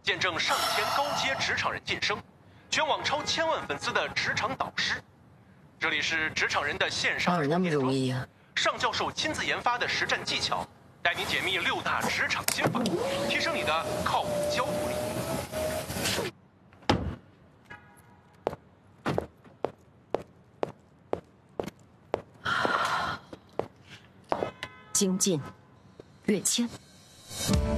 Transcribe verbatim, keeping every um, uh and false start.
见证上千高阶职场人晋升，全网超千万粉丝的职场导师。这里是职场人的线上哪有那么容易呀？ 上教授亲自研发的实战技巧，带您解密六大职场心法，提升你的靠谱交付力。 精进，跃迁。